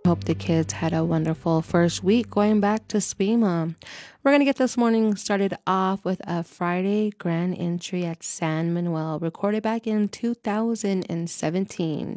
Hope the kids had a wonderful first week going back to SPEMA. We're going to get this morning started off with a Friday grand entry at San Manuel, recorded back in 2017.